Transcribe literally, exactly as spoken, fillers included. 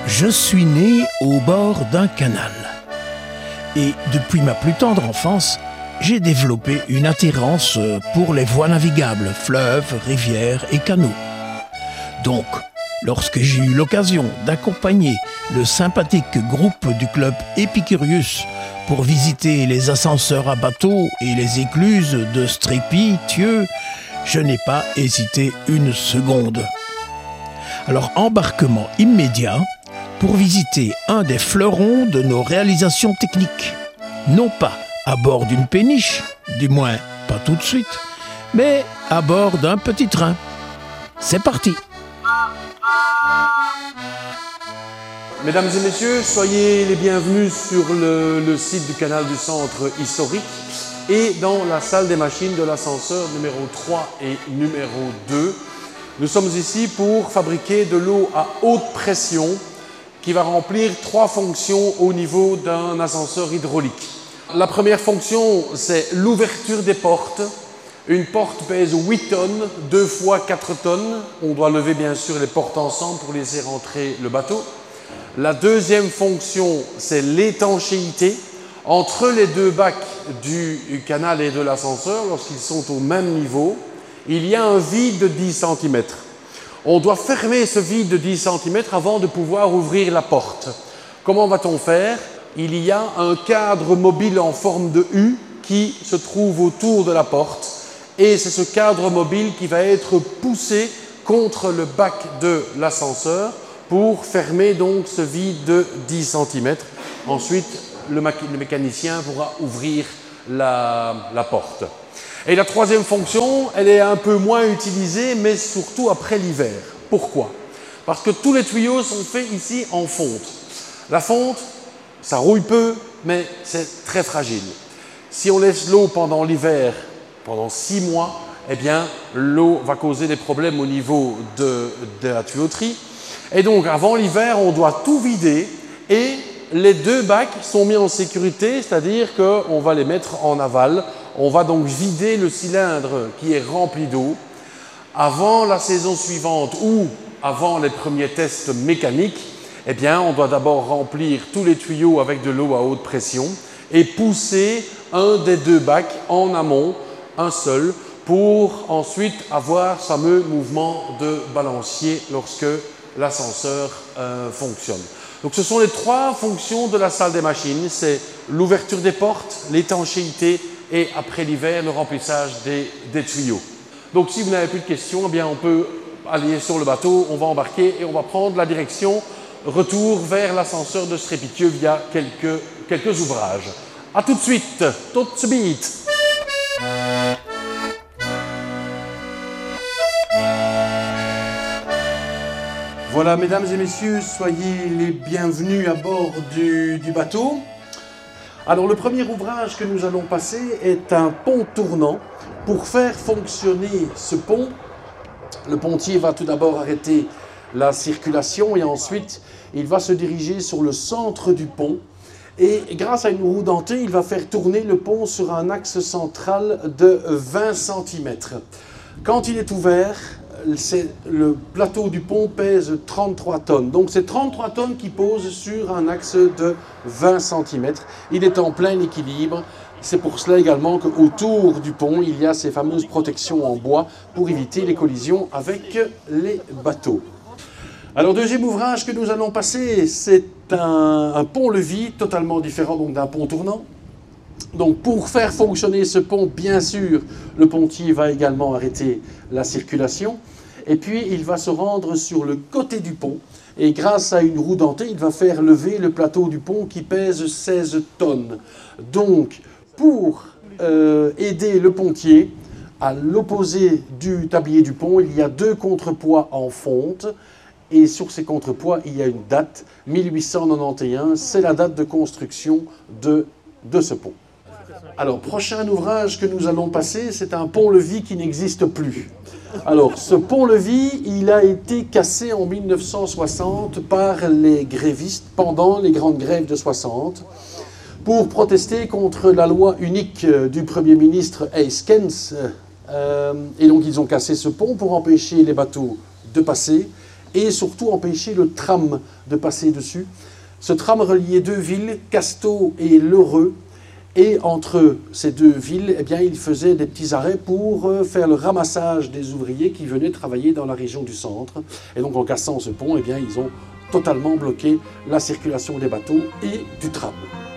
Je suis né au bord d'un canal. Et depuis ma plus tendre enfance, j'ai développé une attirance pour les voies navigables, fleuves, rivières et canaux. Donc, lorsque j'ai eu l'occasion d'accompagner le sympathique groupe du club Epicurius pour visiter les ascenseurs à bateau et les écluses de Strépy, Thieu, je n'ai pas hésité une seconde. Alors, embarquement immédiat pour visiter un des fleurons de nos réalisations techniques. Non pas à bord d'une péniche, du moins pas tout de suite, mais à bord d'un petit train. C'est parti! Mesdames et messieurs, soyez les bienvenus sur le, le site du canal du Centre historique et dans la salle des machines de l'ascenseur numéro trois et numéro deux. Nous sommes ici pour fabriquer de l'eau à haute pression qui va remplir trois fonctions au niveau d'un ascenseur hydraulique. La première fonction, c'est l'ouverture des portes. Une porte pèse huit tonnes, deux fois quatre tonnes. On doit lever bien sûr les portes ensemble pour laisser rentrer le bateau. La deuxième fonction, c'est l'étanchéité. Entre les deux bacs du canal et de l'ascenseur, lorsqu'ils sont au même niveau, il y a un vide de dix centimètres. On doit fermer ce vide de dix centimètres avant de pouvoir ouvrir la porte. Comment va-t-on faire? Il y a un cadre mobile en forme de U qui se trouve autour de la porte et c'est ce cadre mobile qui va être poussé contre le bac de l'ascenseur pour fermer donc ce vide de dix centimètres. Ensuite, le, le mécanicien pourra ouvrir la, la porte. Et la troisième fonction, elle est un peu moins utilisée, mais surtout après l'hiver. Pourquoi? Parce que tous les tuyaux sont faits ici en fonte. La fonte, ça rouille peu, mais c'est très fragile. Si on laisse l'eau pendant l'hiver, pendant six mois, eh bien, l'eau va causer des problèmes au niveau de, de la tuyauterie. Et donc, avant l'hiver, on doit tout vider et les deux bacs sont mis en sécurité, c'est-à-dire qu'on va les mettre en aval. On va donc vider le cylindre qui est rempli d'eau. Avant la saison suivante ou avant les premiers tests mécaniques, eh bien, on doit d'abord remplir tous les tuyaux avec de l'eau à haute pression et pousser un des deux bacs en amont, un seul, pour ensuite avoir ce fameux mouvement de balancier lorsque l'ascenseur euh, fonctionne. Donc ce sont les trois fonctions de la salle des machines, c'est l'ouverture des portes, l'étanchéité et après l'hiver, le remplissage des, des tuyaux. Donc si vous n'avez plus de questions, eh bien, on peut aller sur le bateau, on va embarquer et on va prendre la direction retour vers l'ascenseur de Strépy-Thieu via quelques, quelques ouvrages. A tout de suite, tout de suite. Voilà, mesdames et messieurs, soyez les bienvenus à bord du, du bateau. Alors, le premier ouvrage que nous allons passer est un pont tournant. Pour faire fonctionner ce pont, le pontier va tout d'abord arrêter la circulation et ensuite, il va se diriger sur le centre du pont. Et grâce à une roue dentée, il va faire tourner le pont sur un axe central de vingt centimètres. Quand il est ouvert, le plateau du pont pèse trente-trois tonnes. Donc c'est trente-trois tonnes qui posent sur un axe de vingt centimètres. Il est en plein équilibre. C'est pour cela également qu'autour du pont, il y a ces fameuses protections en bois pour éviter les collisions avec les bateaux. Alors, deuxième ouvrage que nous allons passer, c'est un, un pont-levis totalement différent donc d'un pont tournant. Donc, pour faire fonctionner ce pont, bien sûr, le pontier va également arrêter la circulation. Et puis, il va se rendre sur le côté du pont. Et grâce à une roue dentée, il va faire lever le plateau du pont qui pèse seize tonnes. Donc, pour euh, aider le pontier, à l'opposé du tablier du pont, il y a deux contrepoids en fonte. Et sur ces contrepoids, il y a une date, mille huit cent quatre-vingt-onze, c'est la date de construction de, de ce pont. Alors, prochain ouvrage que nous allons passer, c'est un pont-levis qui n'existe plus. Alors, ce pont-levis, il a été cassé en mille neuf cent soixante par les grévistes pendant les grandes grèves de soixante pour protester contre la loi unique du Premier ministre Eyskens. Euh, et donc, ils ont cassé ce pont pour empêcher les bateaux de passer. et surtout empêcher le tram de passer dessus. Ce tram reliait deux villes, Casteau et L'Heureux, et entre ces deux villes, eh bien, il faisait des petits arrêts pour faire le ramassage des ouvriers qui venaient travailler dans la région du centre. Et donc en cassant ce pont, eh bien, ils ont totalement bloqué la circulation des bateaux et du tram.